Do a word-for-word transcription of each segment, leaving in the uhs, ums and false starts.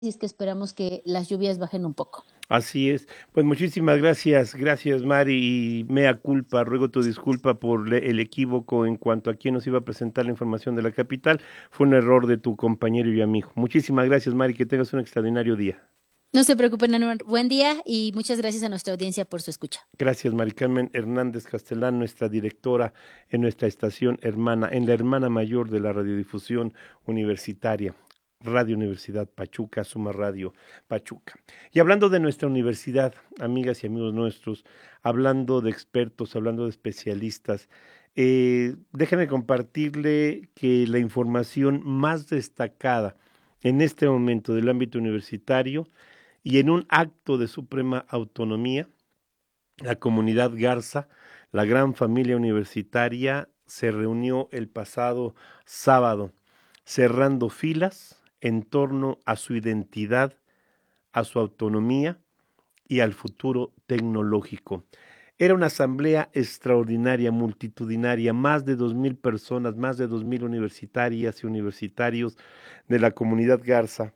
y es que esperamos que las lluvias bajen un poco. Así es. Pues muchísimas gracias, gracias Mari, y mea culpa, ruego tu disculpa por le- el equívoco en cuanto a quién nos iba a presentar la información de la capital. Fue un error de tu compañero y amigo. Muchísimas gracias Mari, que tengas un extraordinario día. No se preocupen, Anuar. Buen día y muchas gracias a nuestra audiencia por su escucha. Gracias Mari Carmen Hernández Castelán, nuestra directora en nuestra estación hermana, en la hermana mayor de la radiodifusión universitaria. Radio Universidad Pachuca, Suma Radio Pachuca. Y hablando de nuestra universidad, amigas y amigos nuestros, hablando de expertos, hablando de especialistas, eh, déjenme compartirle que la información más destacada en este momento del ámbito universitario y en un acto de suprema autonomía, la comunidad Garza, la gran familia universitaria, se reunió el pasado sábado, cerrando filas en torno a su identidad, a su autonomía y al futuro tecnológico. Era una asamblea extraordinaria, multitudinaria, más de dos mil personas, más de dos mil universitarias y universitarios de la comunidad Garza.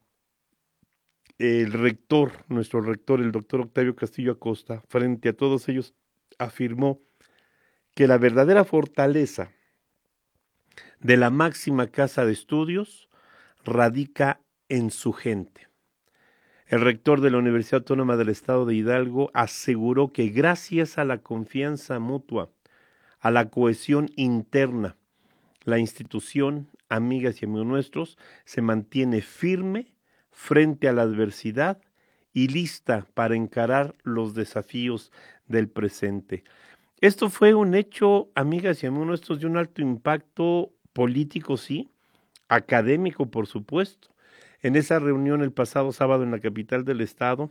El rector, nuestro rector, el doctor Octavio Castillo Acosta, frente a todos ellos, afirmó que la verdadera fortaleza de la máxima casa de estudios radica en su gente. El rector de la Universidad Autónoma del Estado de Hidalgo aseguró que gracias a la confianza mutua, a la cohesión interna, la institución, amigas y amigos nuestros, se mantiene firme frente a la adversidad y lista para encarar los desafíos del presente. Esto fue un hecho, amigas y amigos nuestros, de un alto impacto político, sí, académico, por supuesto. En esa reunión el pasado sábado en la capital del estado,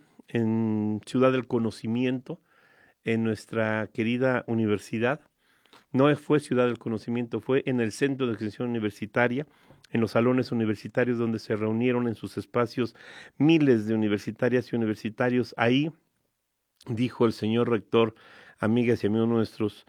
en Ciudad del Conocimiento, en nuestra querida universidad, no fue Ciudad del Conocimiento, fue en el Centro de Extensión Universitaria, en los salones universitarios donde se reunieron en sus espacios miles de universitarias y universitarios. Ahí dijo el señor rector, amigas y amigos nuestros,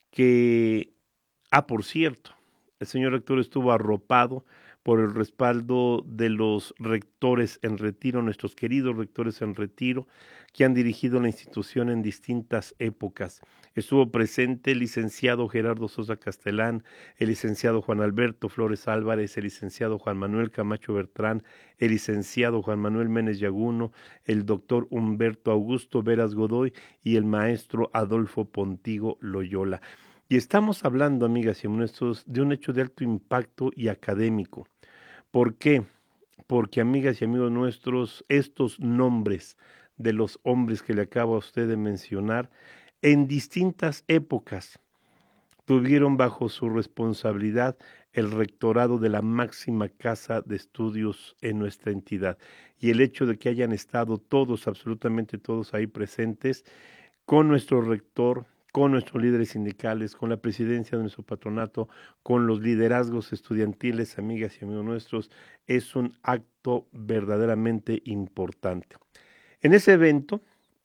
que, ah, por cierto, el señor rector estuvo arropado por el respaldo de los rectores en retiro, nuestros queridos rectores en retiro, que han dirigido la institución en distintas épocas. Estuvo presente el licenciado Gerardo Sosa Castelán, el licenciado Juan Alberto Flores Álvarez, el licenciado Juan Manuel Camacho Bertrán, el licenciado Juan Manuel Ménez Yaguno, el doctor Humberto Augusto Veras Godoy y el maestro Adolfo Pontigo Loyola. Y estamos hablando, amigas y amigos, de un hecho de alto impacto y académico. ¿Por qué? Porque, amigas y amigos nuestros, estos nombres de los hombres que le acaba a usted de mencionar, en distintas épocas tuvieron bajo su responsabilidad el rectorado de la máxima casa de estudios en nuestra entidad. Y el hecho de que hayan estado todos, absolutamente todos ahí presentes, con nuestro rector, con nuestros líderes sindicales, con la presidencia de nuestro patronato, con los liderazgos estudiantiles, amigas y amigos nuestros, es un acto verdaderamente importante. En ese evento,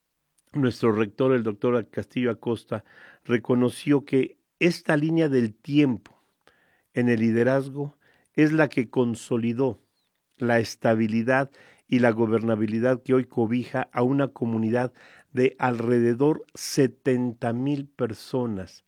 nuestro rector, el doctor Castillo Acosta, reconoció que esta línea del tiempo en el liderazgo es la que consolidó la estabilidad y la gobernabilidad que hoy cobija a una comunidad de alrededor setenta mil personas,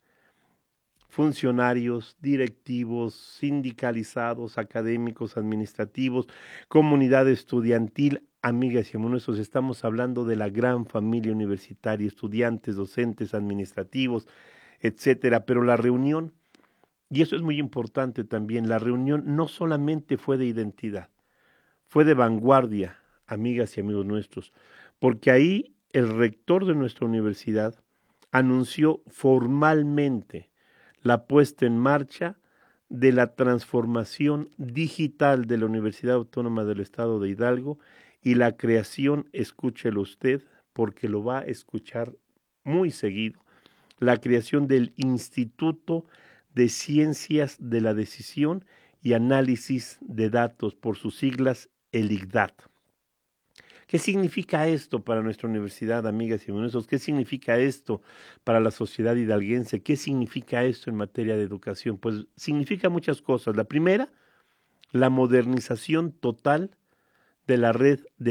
funcionarios, directivos, sindicalizados, académicos, administrativos, comunidad estudiantil, amigas y amigos, estamos hablando de la gran familia universitaria, estudiantes, docentes, administrativos, etcétera. Pero la reunión, y eso es muy importante también, la reunión no solamente fue de identidad, fue de vanguardia, amigas y amigos nuestros, porque ahí el rector de nuestra universidad anunció formalmente la puesta en marcha de la transformación digital de la Universidad Autónoma del Estado de Hidalgo y la creación, escúchelo usted, porque lo va a escuchar muy seguido, la creación del Instituto de Ciencias de la Decisión y Análisis de Datos, por sus siglas, el I C D A T. ¿Qué significa esto para nuestra universidad, amigas y amigos? ¿Qué significa esto para la sociedad hidalguense? ¿Qué significa esto en materia de educación? Pues significa muchas cosas. La primera, la modernización total de la red de